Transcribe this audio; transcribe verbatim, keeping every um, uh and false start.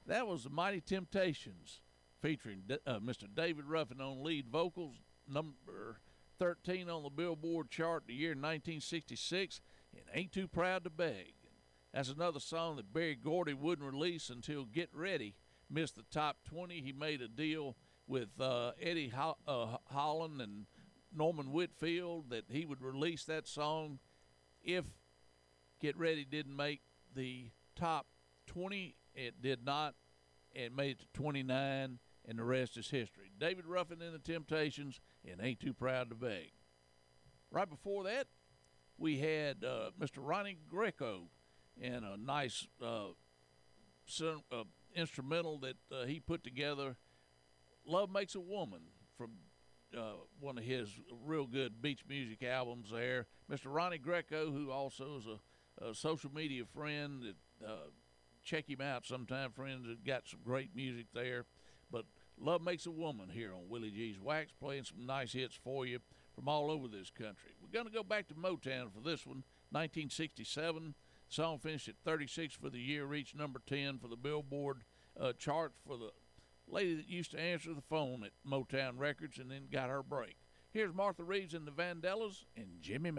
That was the Mighty Temptations featuring uh, Mister David Ruffin on lead vocals, number thirteen on the Billboard chart in the year nineteen sixty-six, and Ain't Too Proud to Beg. That's another song that Berry Gordy wouldn't release until Get Ready missed the top twenty. He made a deal with uh, Eddie Ho- uh, Holland and Norman Whitfield that he would release that song if Get Ready didn't make the top twenty. It did not. It made it to twenty-nine, and the rest is history. David Ruffin and the Temptations and Ain't Too Proud to Beg. Right before that, we had uh, Mister Ronnie Greco and a nice uh, son, uh, instrumental that uh, he put together, Love Makes a Woman, from uh, one of his real good beach music albums there. Mister Ronnie Greco, who also is a, a social media friend, that uh, check him out sometime, friends, that got some great music there. But Love Makes a Woman here on Willie G's Wax, playing some nice hits for you from all over this country. We're going to go back to Motown for this one, nineteen sixty-seven. The song finished at thirty-six for the year, reached number ten for the Billboard uh, chart for the lady that used to answer the phone at Motown Records and then got her break. Here's Martha Reeves and the Vandellas and Jimmy